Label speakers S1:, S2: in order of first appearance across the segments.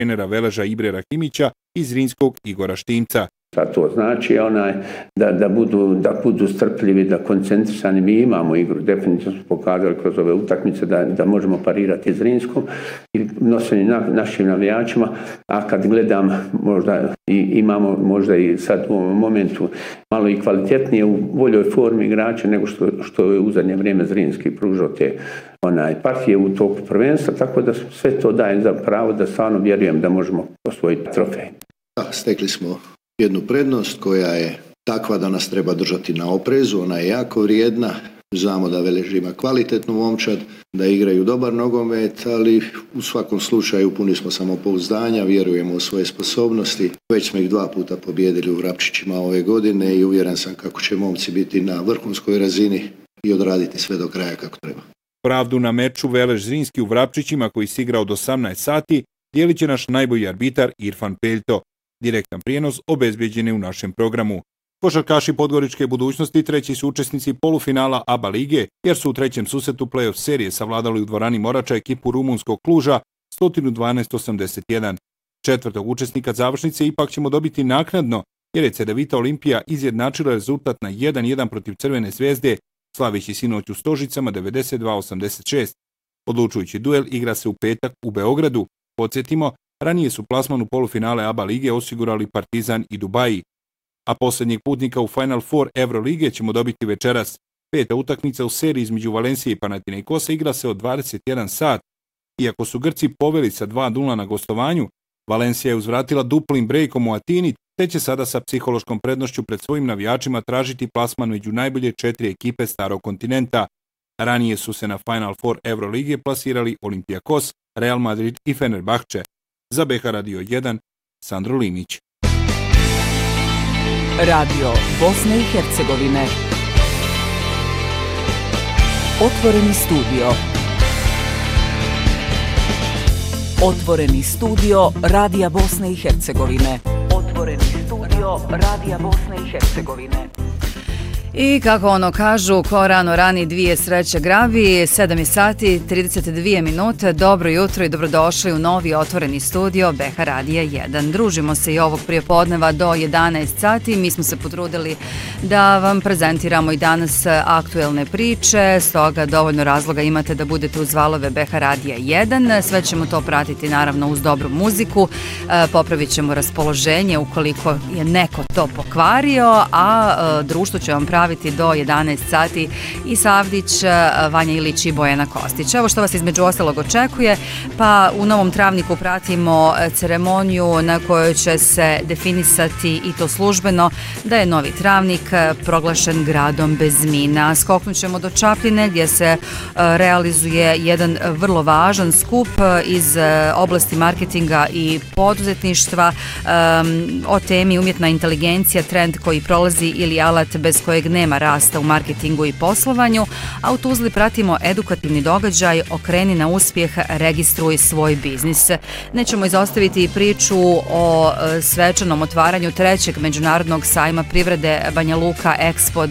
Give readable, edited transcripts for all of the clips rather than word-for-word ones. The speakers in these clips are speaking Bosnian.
S1: trenera Veleža Ibre Rahimića i Zrinskog Igora Štimca.
S2: To znači da budu strpljivi, da koncentrisani. Mi imamo igru, definitivno smo pokazali kroz ove utakmice da možemo parirati Zrinskom i nošenje našim navijačima, a kad gledam imamo možda i sad u ovom momentu malo i kvalitetnije u boljoj formi igrače nego što je u zadnje vrijeme Zrinski pružao te partije u toku prvenstva, tako da sve to daje za pravo da stvarno vjerujem da možemo osvojiti trofej.
S3: Stekli smo jednu prednost koja je takva da nas treba držati na oprezu, ona je jako vrijedna, znamo da Velež ima kvalitetnu momčad, da igraju dobar nogomet, ali u svakom slučaju puni smo samopouzdanja, vjerujemo u svoje sposobnosti, već smo ih 2 puta pobijedili u Vrapčićima ove godine i uvjeren sam kako će momci biti na vrhunskoj razini i odraditi sve do kraja kako treba.
S1: Pravdu na meču Velež Zrinski u Vrapčićima koji se igra od 18 sati dijelit će naš najbolji arbitar Irfan Peljto. Direktan prijenos obezbeđen je u našem programu. Košarkaši Podgoričke budućnosti treći su učesnici polufinala ABA lige, jer su u trećem susretu play-off serije savladali u dvorani Morača ekipu rumunskog Kluža 112-81. Četvrtog učesnika završnice ipak ćemo dobiti naknadno, jer je Cedevita Olimpija izjednačila rezultat na 1-1 protiv Crvene zvezde, slavići sinoć u Stožicama 92-86. Odlučujući duel igra se u petak u Beogradu. Podsjetimo, ranije su plasman u polufinale ABA lige osigurali Partizan i Dubaji. A posljednjeg putnika u Final Four Evrolige ćemo dobiti večeras. 5. utakmica u seriji između Valencije i Panathinaikosa igra se od 21 sat. Iako su Grci poveli sa 2-0 na gostovanju, Valencija je uzvratila duplim brejkom u Atini, te će sada sa psihološkom prednošću pred svojim navijačima tražiti plasman među najbolje 4 ekipe starog kontinenta. Ranije su se na Final Four Evrolige plasirali Olympiakos, Real Madrid i Fenerbahče. Za BH Radio 1, Sandro Linić.
S4: Radio Bosne i Hercegovine. Otvoreni studio. Otvoreni studio Radija Bosne i Hercegovine. Otvoreni studio Radija Bosne i Hercegovine.
S5: I kako ono kažu, ko rano rani dvije sreće grabi, 7 sati 32 minute, dobro jutro i dobrodošli u novi otvoreni studio BH Radija 1. Družimo se i ovog prijepodneva do 11 sati, mi smo se potrudili da vam prezentiramo i danas aktuelne priče, stoga dovoljno razloga imate da budete uz valove BH Radija 1, sve ćemo to pratiti naravno uz dobru muziku, popravit ćemo raspoloženje ukoliko je neko to pokvario, a društvo će vam praviti do 11 sati i Savdić, Vanja Ilić i Bojana Kostić. Evo što vas između ostalog očekuje, pa u Novom Travniku pratimo ceremoniju na kojoj će se definisati i to službeno da je Novi Travnik proglašen gradom bez mina. Skoknut ćemo do Čapljine gdje se realizuje jedan vrlo važan skup iz oblasti marketinga i poduzetništva o temi umjetna inteligencija, trend koji prolazi ili alat bez kojeg nema rasta u marketingu i poslovanju, a u Tuzli pratimo edukativni događaj Okreni na uspjeh, registruj svoj biznis. Nećemo izostaviti priču o svečanom otvaranju trećeg međunarodnog sajma privrede Banja Luka Expo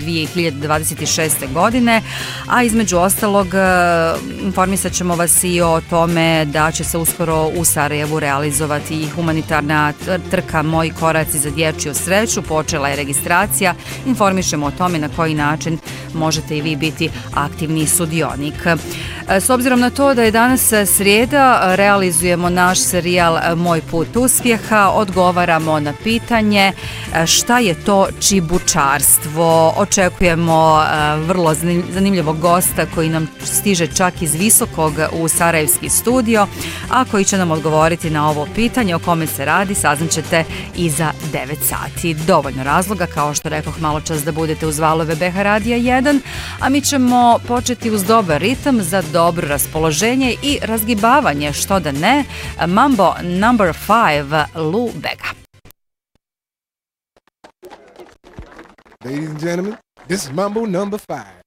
S5: 2026. godine, a između ostalog informisat ćemo vas i o tome da će se uskoro u Sarajevu realizovati i humanitarna trka Moji koraci za dječju sreću, počela je registracija, informišemo o tome na koji način možete i vi biti aktivni sudionik. S obzirom na to da je danas srijeda, realizujemo naš serijal Moj put uspjeha, odgovaramo na pitanje šta je to čibučarstvo. Očekujemo vrlo zanimljivog gosta koji nam stiže čak iz Visokog u Sarajevski studio, a koji će nam odgovoriti na ovo pitanje o kome se radi, saznaćete iza 9 sati. Dovoljno razloga, kao što rekoh malo čas, da budete uz valove BH Radija 1, a mi ćemo početi uz dobar ritam za dobro raspoloženje i razgibavanje, što da ne, Mambo number 5 Lou Bega.
S6: Ladies and gentlemen, this is Mambo number 5.